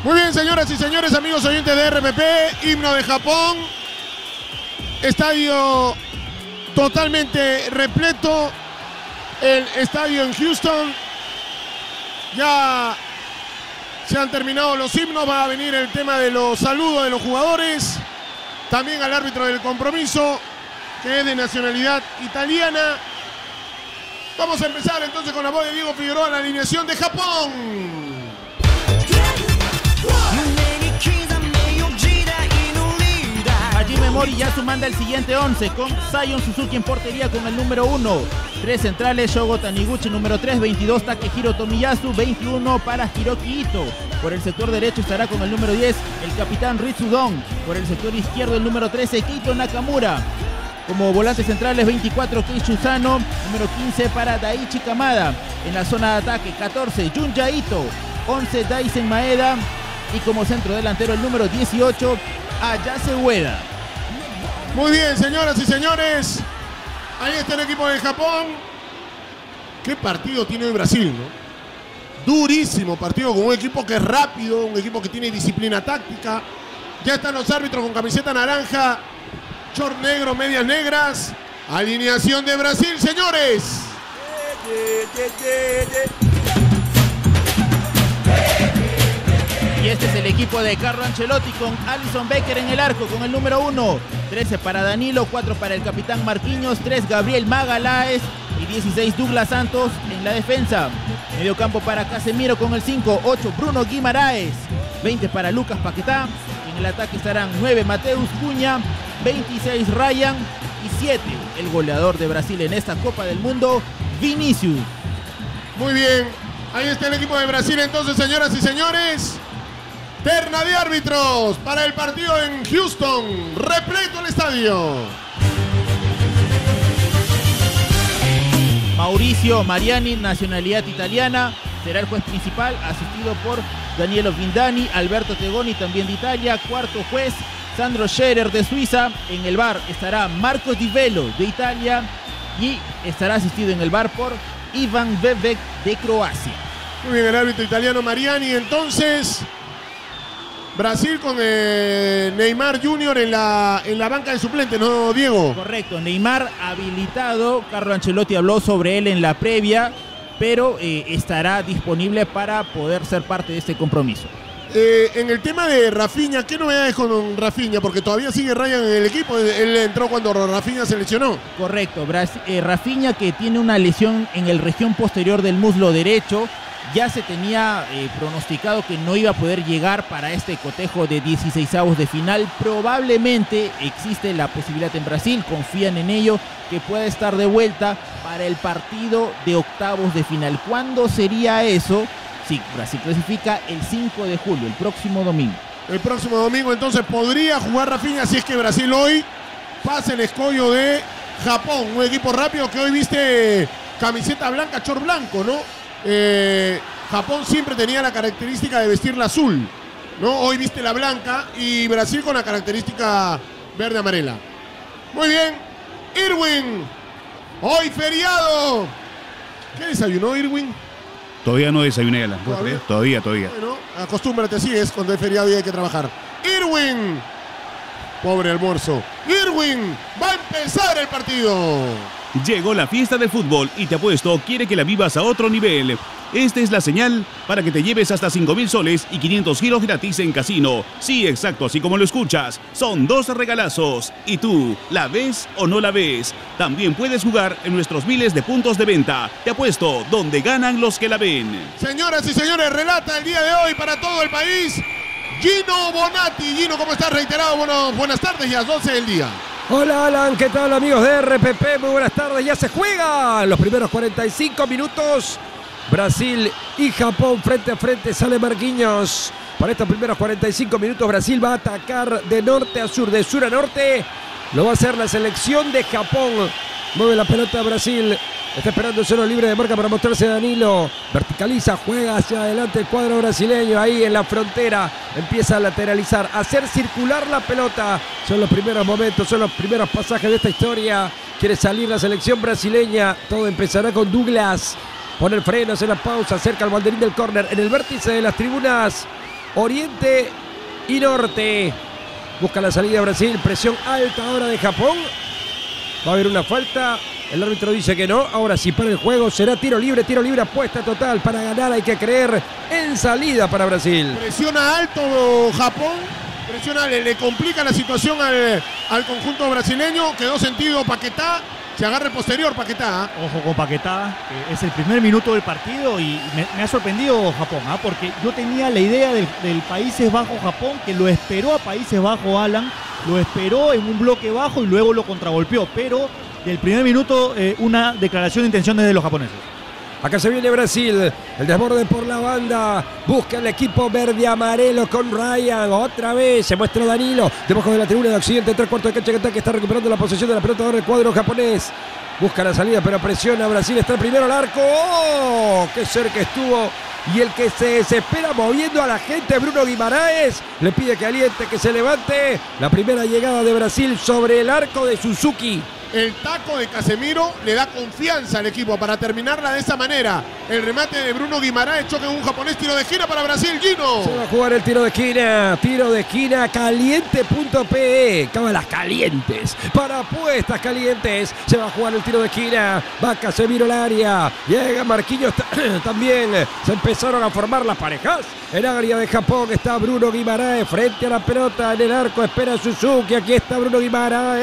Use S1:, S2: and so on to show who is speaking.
S1: Muy bien, señoras y señores, amigos oyentes de RPP, himno de Japón. Estadio totalmente repleto. El estadio en Houston. Ya se han terminado los himnos. Va a venir el tema de los saludos de los jugadores. También al árbitro del compromiso, que es de nacionalidad italiana. Vamos a empezar entonces con la voz de Diego Figueroa, la alineación de Japón.
S2: Hajime Mori Yasu manda el siguiente 11 con Zion Suzuki en portería con el número 1. 3 centrales, Shogo Taniguchi número 3, 22 Takehiro Tomiyasu, 21 para Hiroki Ito. Por el sector derecho estará con el número 10 el capitán Ritsudon. Por el sector izquierdo el número 13 Keito Nakamura. Como volantes centrales 24 Keishu Sano, número 15 para Daichi Kamada. En la zona de ataque 14 Junja Ito, 11 Daisen Maeda y como centro delantero el número 18 Ayase Ueda.
S1: Muy bien, señoras y señores. Ahí está el equipo de Japón. ¿Qué partido tiene hoy Brasil, no? Durísimo partido con un equipo que es rápido, un equipo que tiene disciplina táctica. Ya están los árbitros con camiseta naranja, short negro, medias negras. Alineación de Brasil, señores.
S2: Y este es el equipo de Carlo Ancelotti con Alisson Becker en el arco con el número 1. 13 para Danilo, 4 para el capitán Marquinhos, 3 Gabriel Magalhães y 16 Douglas Santos en la defensa. Medio campo para Casemiro con el 5, 8 Bruno Guimaraes, 20 para Lucas Paquetá. En el ataque estarán 9 Mateus Cunha, 26 Ryan y 7 el goleador de Brasil en esta Copa del Mundo, Vinicius.
S1: Muy bien, ahí está el equipo de Brasil entonces, señoras y señores. Terna de árbitros para el partido en Houston. Repleto el estadio.
S2: Mauricio Mariani, nacionalidad italiana, será el juez principal, asistido por Danielo Vindani, Alberto Tegoni, también de Italia. Cuarto juez, Sandro Scherer, de Suiza. En el VAR estará Marco Di Velo, de Italia, y estará asistido en el VAR por Ivan Bebek, de Croacia.
S1: Muy bien, el árbitro italiano Mariani. Entonces, Brasil con Neymar Jr. en la banca de suplentes, ¿no, Diego?
S2: Correcto, Neymar habilitado. Carlo Ancelotti habló sobre él en la previa, pero estará disponible para poder ser parte de este compromiso.
S1: En el tema de Rafinha, ¿qué novedades con Rafinha? Porque todavía sigue Ryan en el equipo. Él entró cuando Rafinha se lesionó.
S2: Correcto, Rafinha, que tiene una lesión en el región posterior del muslo derecho. Ya se tenía pronosticado que no iba a poder llegar para este cotejo de 16avos de final. Probablemente existe la posibilidad en Brasil, confían en ello, que pueda estar de vuelta para el partido de octavos de final. ¿Cuándo sería eso? Sí, Brasil clasifica el 5 de julio, el próximo domingo.
S1: El próximo domingo entonces podría jugar Rafinha si es que Brasil hoy pasa el escollo de Japón. Un equipo rápido que hoy viste camiseta blanca, short blanco, ¿no? Japón siempre tenía la característica de vestir la azul, ¿no? Hoy viste la blanca y Brasil con la característica verde amarela. Muy bien, Irwin, hoy feriado. ¿Qué desayunó Irwin?
S3: Todavía no desayuné, Alan. Todavía.
S1: Bueno, acostúmbrate, así es cuando es feriado y hay que trabajar. Irwin, pobre almuerzo. Irwin, va a empezar el partido.
S3: Llegó la fiesta del fútbol y Te Apuesto quiere que la vivas a otro nivel. Esta es la señal para que te lleves hasta 5,000 soles y 500 giros gratis en casino. Sí, exacto, así como lo escuchas. Son 2 regalazos. ¿Y tú, la ves o no la ves? También puedes jugar en nuestros miles de puntos de venta. Te Apuesto, donde ganan los que la ven.
S1: Señoras y señores, relata el día de hoy para todo el país Gino Bonatti. Gino, ¿cómo estás? Reiterado, buenas tardes y a las 12 del día.
S4: Hola Alan, ¿qué tal amigos de RPP? Muy buenas tardes, ya se juegan los primeros 45 minutos. Brasil y Japón frente a frente, sale Marquinhos. Para estos primeros 45 minutos Brasil va a atacar de norte a sur, de sur a norte. Lo va a hacer la selección de Japón. Mueve la pelota Brasil. Está esperando el suelo libre de marca para mostrarse Danilo. Verticaliza, juega hacia adelante el cuadro brasileño. Ahí en la frontera empieza a lateralizar, a hacer circular la pelota. Son los primeros momentos, son los primeros pasajes de esta historia. Quiere salir la selección brasileña. Todo empezará con Douglas. Pone el freno, hace la pausa, acerca al banderín del córner. En el vértice de las tribunas oriente y norte. Busca la salida Brasil, presión alta ahora de Japón. Va a haber una falta. El árbitro dice que no. Ahora sí para el juego. Será tiro libre, apuesta total. Para ganar hay que creer en salida para Brasil.
S1: Presiona alto Japón. Presiona, le complica la situación al conjunto brasileño. Quedó sentido Paquetá. Se agarra el posterior Paquetá.
S5: Ojo con Paquetá, es el primer minuto del partido y me ha sorprendido Japón, porque yo tenía la idea del Países Bajos-Japón, que lo esperó a Países Bajos Alan, lo esperó en un bloque bajo y luego lo contragolpeó, pero del primer minuto una declaración de intenciones de los japoneses.
S4: Acá se viene Brasil, el desborde por la banda, busca el equipo verde-amarelo con Ryan, otra vez se muestra Danilo, debajo de la tribuna de Occidente, 3/4 de cancha, que está recuperando la posesión de la pelota ahora el cuadro japonés, busca la salida pero presiona Brasil, está el primero al arco, ¡oh! ¡Qué cerca estuvo! Y el que se desespera moviendo a la gente, Bruno Guimaraes, le pide que aliente, que se levante, la primera llegada de Brasil sobre el arco de Suzuki.
S1: El taco de Casemiro le da confianza al equipo para terminarla de esa manera. El remate de Bruno Guimaraes, choque en un japonés, tiro de esquina para Brasil, Gino.
S4: Se va a jugar el tiro de esquina, caliente.pe, cábalas calientes, para apuestas calientes. Se va a jugar el tiro de esquina, va Casemiro al área, llega Marquinhos también. Se empezaron a formar las parejas. En área de Japón está Bruno Guimaraes frente a la pelota en el arco, espera Suzuki, aquí está Bruno Guimaraes.